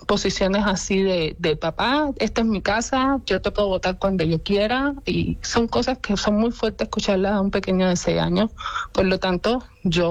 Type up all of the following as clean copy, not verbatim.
posiciones así de papá, esta es mi casa, yo te puedo votar cuando yo quiera, y son cosas que son muy fuertes escucharlas a un pequeño de 6 años. Por lo tanto,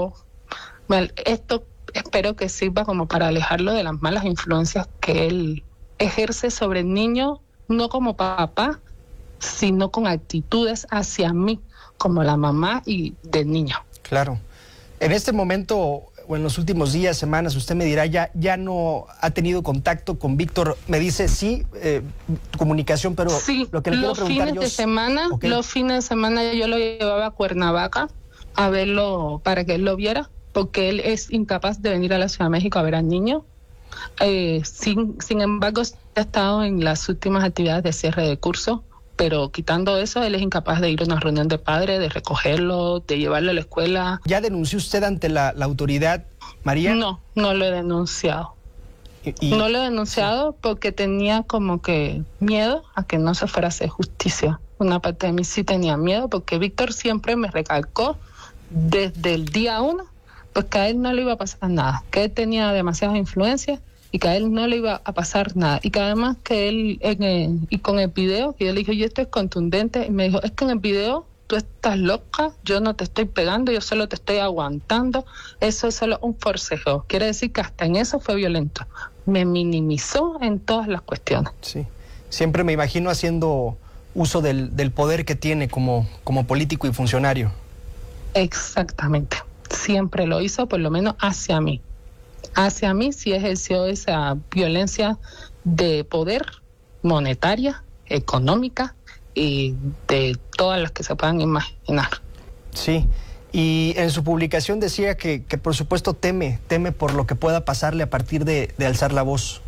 esto espero que sirva como para alejarlo de las malas influencias que él ejerce sobre el niño, no como papá, sino con actitudes hacia mí, como la mamá y del niño. Claro. En este momento, o en los últimos días, semanas, usted me dirá, ya no ha tenido contacto con Víctor. Me dice, sí, comunicación, pero sí, lo que le quiero preguntar yo... Los fines de semana yo lo llevaba a Cuernavaca a verlo, para que él lo viera, porque él es incapaz de venir a la Ciudad de México a ver al niño. Sin embargo, ha estado en las últimas actividades de cierre de curso, pero quitando eso, él es incapaz de ir a una reunión de padres, de recogerlo, de llevarlo a la escuela. ¿Ya denunció usted ante la autoridad, María? No lo he denunciado. No lo he denunciado porque tenía como que miedo a que no se fuera a hacer justicia. Una parte de mí sí tenía miedo, porque Víctor siempre me recalcó desde el día 1, pues que a él no le iba a pasar nada, que él tenía demasiadas influencias y que a él no le iba a pasar nada, y que además que él, y con el video, que yo le dije, y esto es contundente, y me dijo, es que en el video tú estás loca, yo no te estoy pegando, yo solo te estoy aguantando, eso es solo un forcejeo. Quiere decir que hasta en eso fue violento. Me minimizó en todas las cuestiones. Sí, siempre me imagino haciendo uso del poder que tiene como político y funcionario. Exactamente, siempre lo hizo, por lo menos hacia mí. Hacia mí sí ejerció esa violencia de poder, monetaria, económica y de todas las que se puedan imaginar. Sí, y en su publicación decía que por supuesto teme por lo que pueda pasarle a partir de alzar la voz.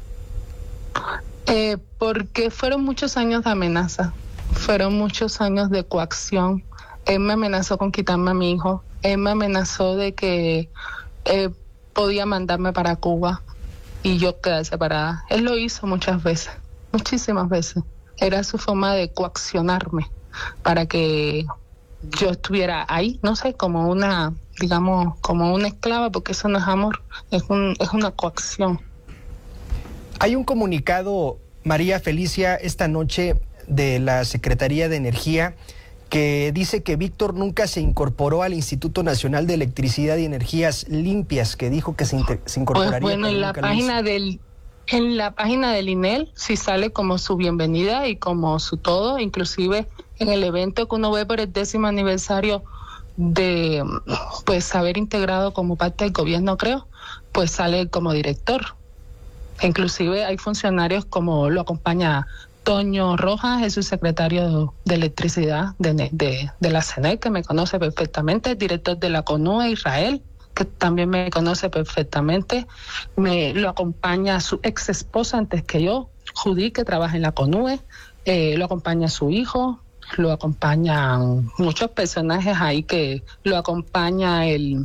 Porque fueron muchos años de amenaza, fueron muchos años de coacción. Él me amenazó con quitarme a mi hijo, él me amenazó de que podía mandarme para Cuba y yo quedar separada. Él lo hizo muchas veces, muchísimas veces. Era su forma de coaccionarme para que yo estuviera ahí, no sé, como una, digamos, como una esclava, porque eso no es amor, es una coacción. Hay un comunicado, María Felicia, esta noche de la Secretaría de Energía, que dice que Víctor nunca se incorporó al Instituto Nacional de Electricidad y Energías Limpias, que dijo que se incorporaría. Pues bueno, en la página del INEL sí sale como su bienvenida y como su todo, inclusive en el evento que uno ve por el 10º aniversario de pues haber integrado como parte del gobierno, creo, pues sale como director. Inclusive hay funcionarios como lo acompaña Toño Rojas, es su secretario de electricidad de la CNE, que me conoce perfectamente, el director de la CONUE, Israel, que también me conoce perfectamente, lo acompaña su ex esposa antes que yo, Judy, que trabaja en la CONUE, lo acompaña su hijo, lo acompañan muchos personajes ahí, que lo acompaña el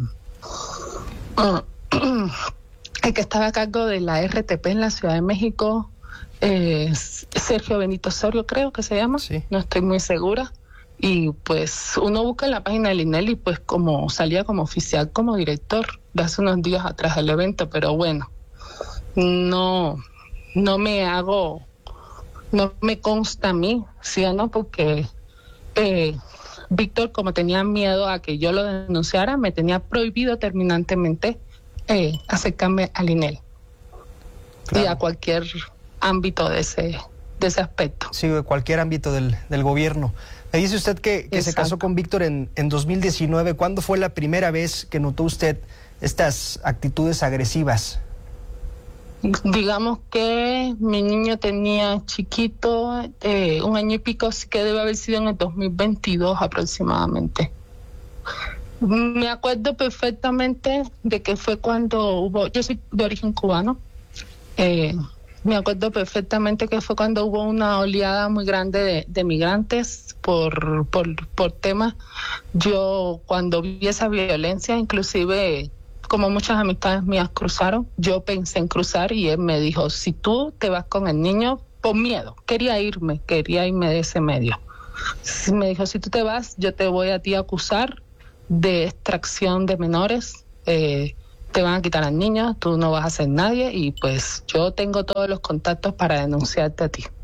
que estaba a cargo de la RTP en la Ciudad de México, Sergio Benito Osorio, creo que se llama, sí. No estoy muy segura. Y pues uno busca en la página del INEL y pues como salía como oficial, como director de hace unos días atrás del evento, pero bueno, no me consta a mí, ¿sí o no? Porque Víctor, como tenía miedo a que yo lo denunciara, me tenía prohibido terminantemente acercarme al INEL. Claro. Y a cualquier ámbito de ese aspecto. Sí, de cualquier ámbito del gobierno. Me dice usted que se casó con Víctor en 2019. ¿Cuándo fue la primera vez que notó usted estas actitudes agresivas? Digamos que mi niño tenía chiquito, 1 año y pico, así que debe haber sido en el 2022 aproximadamente. Me acuerdo perfectamente de que fue cuando yo soy de origen cubano, me acuerdo perfectamente que fue cuando hubo una oleada muy grande de migrantes por temas. Yo cuando vi esa violencia, inclusive como muchas amistades mías cruzaron, yo pensé en cruzar y él me dijo, si tú te vas con el niño, por miedo, quería irme de ese medio. Me dijo, si tú te vas, yo te voy a ti a acusar de extracción de menores, te van a quitar al niño, tú no vas a ser nadie y pues yo tengo todos los contactos para denunciarte a ti.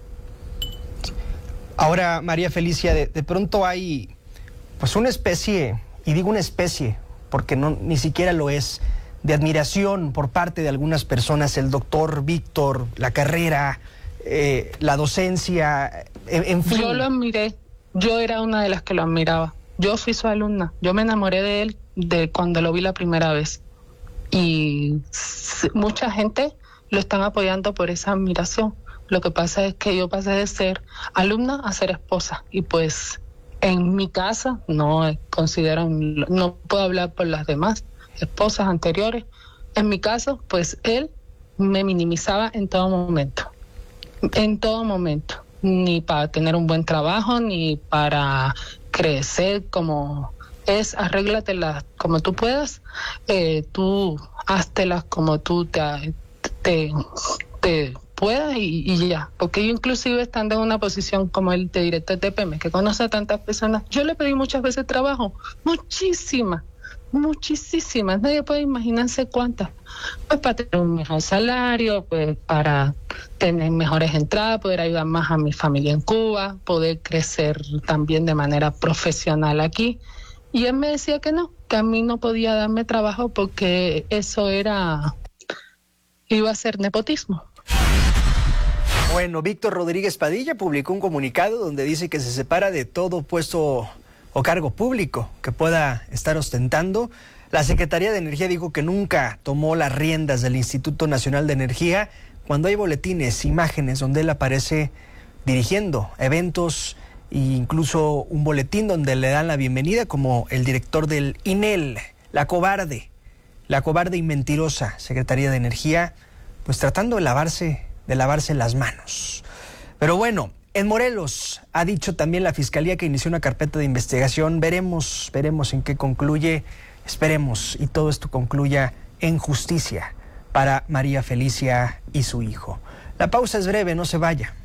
Ahora, María Felicia, de pronto hay pues una especie, y digo una especie porque no, ni siquiera lo es, de admiración por parte de algunas personas, el doctor Víctor, la carrera, la docencia, en fin. Yo lo admiré, yo era una de las que lo admiraba. Yo fui su alumna, yo me enamoré de él de cuando lo vi la primera vez. Y mucha gente lo están apoyando por esa admiración. Lo que pasa es que yo pasé de ser alumna a ser esposa. Y pues en mi casa no considero, no puedo hablar por las demás esposas anteriores. En mi caso, pues él me minimizaba en todo momento. En todo momento. Ni para tener un buen trabajo, ni para crecer como es, arréglatelas como tú puedas, tú háztelas como tú te puedas y ya. Porque yo inclusive estando en una posición como el de director de PM, que conoce a tantas personas, yo le pedí muchas veces trabajo, muchísimas, nadie puede imaginarse cuántas, pues para tener un mejor salario, pues para tener mejores entradas, poder ayudar más a mi familia en Cuba, poder crecer también de manera profesional aquí. Y él me decía que no, que a mí no podía darme trabajo porque eso iba a ser nepotismo. Bueno, Víctor Rodríguez Padilla publicó un comunicado donde dice que se separa de todo puesto o cargo público que pueda estar ostentando. La Secretaría de Energía dijo que nunca tomó las riendas del Instituto Nacional de Energía cuando hay boletines, imágenes donde él aparece dirigiendo eventos e incluso un boletín donde le dan la bienvenida como el director del INEL, la cobarde y mentirosa Secretaría de Energía, pues tratando de lavarse las manos. Pero bueno, en Morelos ha dicho también la Fiscalía que inició una carpeta de investigación. Veremos en qué concluye. Esperemos y todo esto concluya en justicia para María Felicia y su hijo. La pausa es breve, no se vaya.